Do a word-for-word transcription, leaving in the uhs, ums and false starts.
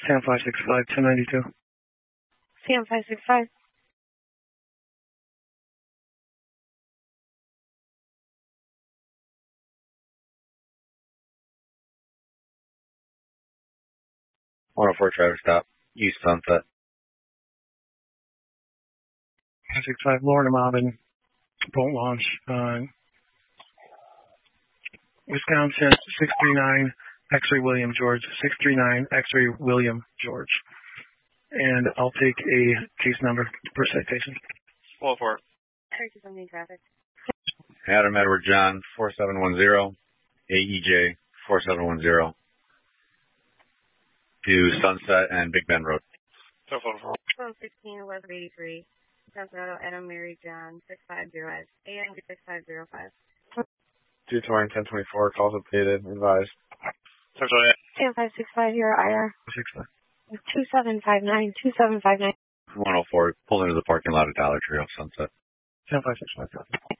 Sam five six five, ten ninety-two. Sam five six five. one oh four Travis stop, East Sunset. five six five, Lorna Mobbin, boat launch, uh, Wisconsin, six three nine, X-ray William George, six three nine, X-ray William George. And I'll take a case number per citation. four oh four. Turkey from the traffic. Adam Edward John, four seven one zero, A E J, four seven one zero. To Sunset and Big Bend Road. four oh four. twelve sixteen West eighty-three. Colorado, Adam Mary John, six five zero S. A M six five zero five. two twenty, ten twenty-four, calls updated, advised. Sam Sam five six five here, I R. six five. two seven five nine, two seven five nine. one oh four, pulled into the parking lot of Dollar Tree off Sunset. Sam five six five.